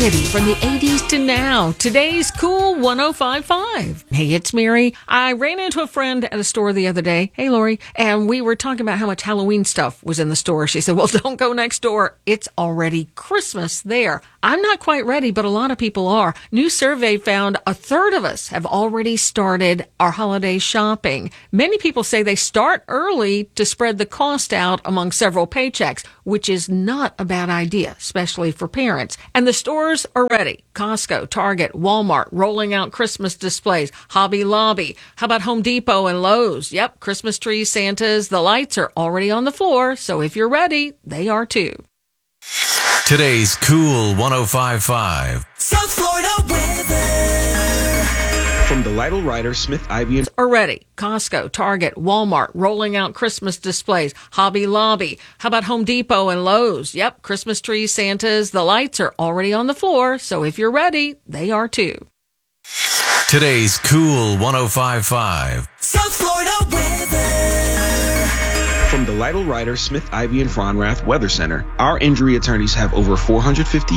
City from the 80s to now. Today's Cool 105.5. Hey, it's Mary. I ran into a friend at a store the other day. Hey, Lori. And we were talking about how much Halloween stuff was in the store. She said, well, don't go next door. It's already Christmas there. I'm not quite ready, but a lot of people are. New survey found a third of us have already started our holiday shopping. Many people say they start early to spread the cost out among several paychecks, which is not a bad idea, especially for parents. And the stores are ready. Costco, Target, Walmart, rolling out Christmas displays. Hobby Lobby. How about Home Depot and Lowe's? Yep, Christmas trees, Santas, the lights are already on the floor. So if you're ready, they are too. Today's Cool 105.5. South Florida weather. From the Lytle Rider, Smith, Ivy, and Are ready. Costco, Target, Walmart, rolling out Christmas displays. Hobby Lobby. How about Home Depot and Lowe's? Yep, Christmas trees, Santas, the lights are already on the floor. So if you're ready, they are too. Today's Cool 105.5. South Florida weather. from the Lytle Rider, Smith, Ivy, and Fronrath Weather Center. Our injury attorneys have over 450